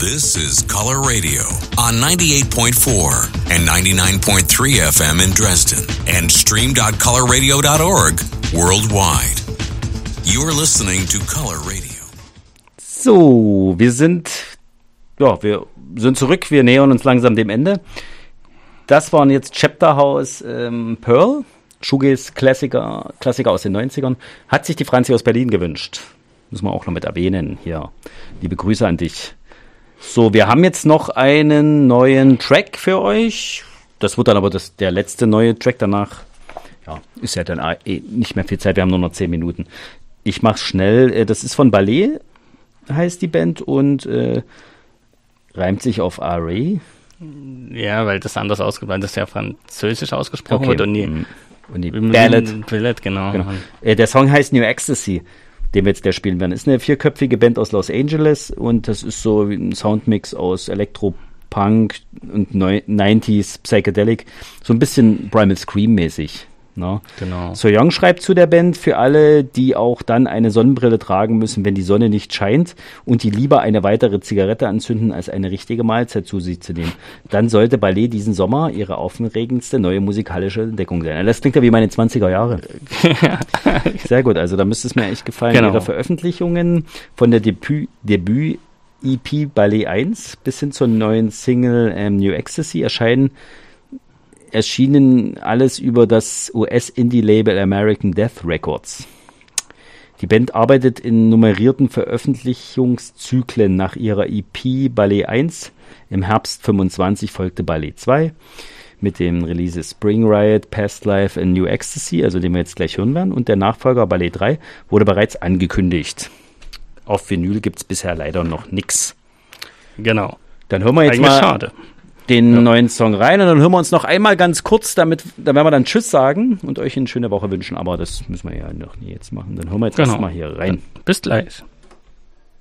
This is Color Radio on 98.4 and 99.3 FM in Dresden and stream.colorradio.org worldwide. You're listening to Color Radio. So, wir sind zurück, wir nähern uns langsam dem Ende. Das waren jetzt Chapter House Pearl, Shoegaze-Klassiker aus den 90ern. Hat sich die Franzi aus Berlin gewünscht. Müssen wir auch noch mit erwähnen hier. Liebe Grüße an dich. So, wir haben jetzt noch einen neuen Track für euch. Das wird dann aber der letzte neue Track. Danach ist ja dann nicht mehr viel Zeit. Wir haben nur noch 10 Minuten. Ich mach's schnell. Das ist von Ballet, heißt die Band, und reimt sich auf Array. Ja, weil das anders ausgesprochen, das ja französisch ausgesprochen wird und die Ballad, genau. Der Song heißt New Ecstasy, den wir jetzt spielen werden. Ist eine 4-köpfige Band aus Los Angeles und das ist so wie ein Soundmix aus Elektro-Punk und 90s Psychedelic, so ein bisschen Primal Scream-mäßig. No? Genau. So Young schreibt zu der Band: Für alle, die auch dann eine Sonnenbrille tragen müssen, wenn die Sonne nicht scheint und die lieber eine weitere Zigarette anzünden, als eine richtige Mahlzeit zu sich zu nehmen, dann sollte Ballet diesen Sommer ihre aufregendste neue musikalische Entdeckung sein. Das klingt ja wie meine 20er Jahre. Sehr gut, also da müsste es mir echt gefallen. Genau. Ihre Veröffentlichungen von der Debüt-EP Ballet 1 bis hin zur neuen Single New Ecstasy erschienen alles über das US-Indie-Label American Death Records. Die Band arbeitet in nummerierten Veröffentlichungszyklen. Nach ihrer EP Ballet 1 im Herbst 25 folgte Ballet 2 mit dem Release Spring Riot, Past Life and New Ecstasy, also den wir jetzt gleich hören werden. Und der Nachfolger Ballet 3 wurde bereits angekündigt. Auf Vinyl gibt es bisher leider noch nichts. Genau. Dann hören wir jetzt den neuen Song rein und dann hören wir uns noch einmal ganz kurz, da werden wir dann Tschüss sagen und euch eine schöne Woche wünschen, aber das müssen wir ja noch nie jetzt machen. Dann hören wir jetzt erstmal hier rein. Bis gleich.